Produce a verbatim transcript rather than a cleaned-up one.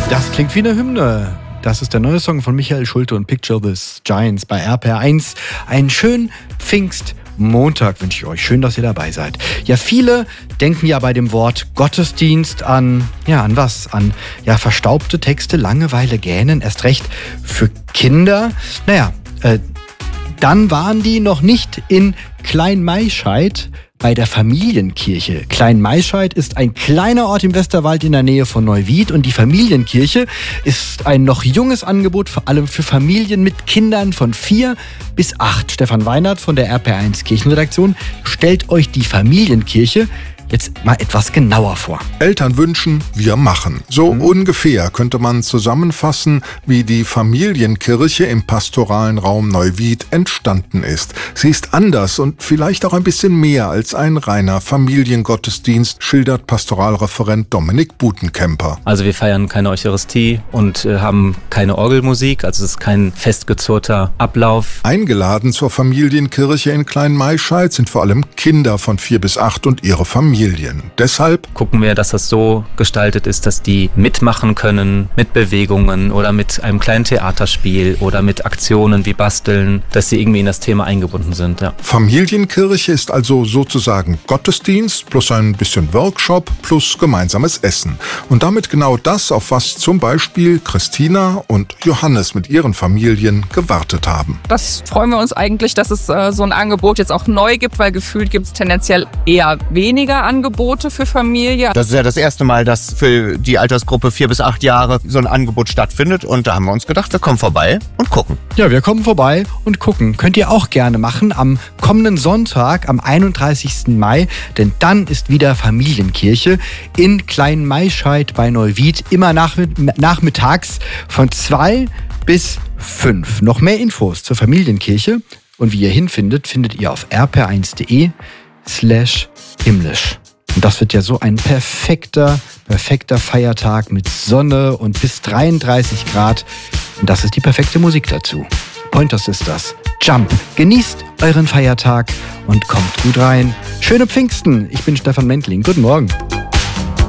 Das klingt wie eine Hymne. Das ist der neue Song von Michael Schulte und Picture This Giants bei R P R eins. Einen schönen Pfingstmontag wünsche ich euch. Schön, dass ihr dabei seid. Ja, viele denken ja bei dem Wort Gottesdienst an, ja, an was? An, ja, verstaubte Texte, Langeweile, Gähnen, erst recht für Kinder. Naja, äh, dann waren die noch nicht in Kleinmaischeid bei der Familienkirche. Kleinmaischeid ist ein kleiner Ort im Westerwald in der Nähe von Neuwied und die Familienkirche ist ein noch junges Angebot, vor allem für Familien mit Kindern von vier bis acht. Stefan Weinert von der R P R eins Kirchenredaktion stellt euch die Familienkirche jetzt mal etwas genauer vor. Eltern wünschen, wir machen. So mhm. ungefähr könnte man zusammenfassen, wie die Familienkirche im pastoralen Raum Neuwied entstanden ist. Sie ist anders und vielleicht auch ein bisschen mehr als ein reiner Familiengottesdienst, schildert Pastoralreferent Dominik Butenkemper. Also wir feiern keine Eucharistie und äh, haben keine Orgelmusik, also es ist kein festgezurrter Ablauf. Eingeladen zur Familienkirche in Kleinmaischeid sind vor allem Kinder von vier bis acht und ihre Familien. Deshalb gucken wir, dass das so gestaltet ist, dass die mitmachen können mit Bewegungen oder mit einem kleinen Theaterspiel oder mit Aktionen wie Basteln, dass sie irgendwie in das Thema eingebunden sind. Ja. Familienkirche ist also sozusagen Gottesdienst plus ein bisschen Workshop plus gemeinsames Essen. Und damit genau das, auf was zum Beispiel Christina und Johannes mit ihren Familien gewartet haben. Das freuen wir uns eigentlich, dass es äh, so ein Angebot jetzt auch neu gibt, weil gefühlt gibt es tendenziell eher weniger Angebote für Familie. Das ist ja das erste Mal, dass für die Altersgruppe vier bis acht Jahre so ein Angebot stattfindet. Und da haben wir uns gedacht, wir kommen vorbei und gucken. Ja, wir kommen vorbei und gucken. Könnt ihr auch gerne machen am kommenden Sonntag, am einunddreißigsten Mai. Denn dann ist wieder Familienkirche in Kleinmaischeid bei Neuwied. Immer nach, nachmittags von zwei bis fünf. Noch mehr Infos zur Familienkirche und wie ihr hinfindet, findet ihr auf r p r eins punkt d e slash himmlisch. Und das wird ja so ein perfekter, perfekter Feiertag mit Sonne und bis dreiunddreißig Grad. Und das ist die perfekte Musik dazu. Pointers ist das. Jump. Genießt euren Feiertag und kommt gut rein. Schöne Pfingsten. Ich bin Stefan Mentling. Guten Morgen.